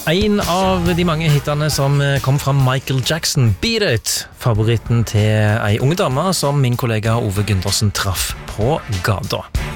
En av de mange hitene som kom fra Michael Jackson, Beat It, favoritten til ei unge dame som min kollega Ove Gundersen traff på gata.